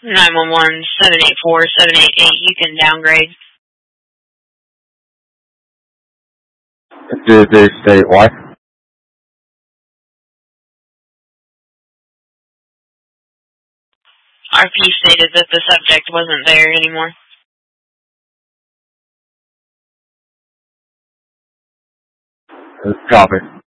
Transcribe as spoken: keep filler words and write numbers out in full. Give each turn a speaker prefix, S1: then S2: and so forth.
S1: nine one one, seven eight four, seven eight eight, you can downgrade.
S2: Did they state why?
S1: R P stated that the subject wasn't there anymore.
S2: Copy.